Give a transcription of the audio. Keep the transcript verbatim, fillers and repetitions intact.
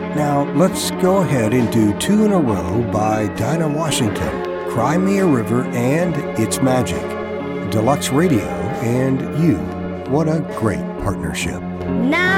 Now, let's go ahead and do two in a row by Dinah Washington, Cry Me a River and It's Magic, Deluxe Radio and you. What a great partnership. Now